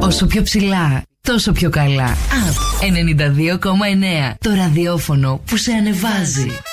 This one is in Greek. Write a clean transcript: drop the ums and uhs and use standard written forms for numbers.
Όσο πιο ψηλά, τόσο πιο καλά. Up 92,9. Το ραδιόφωνο που σε ανεβάζει.